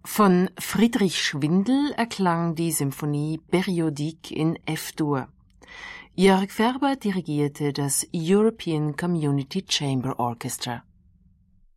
Von Friedrich Schwindel erklang die Symphonie Périodique in F-Dur. Jörg Ferber dirigierte das European Community Chamber Orchestra.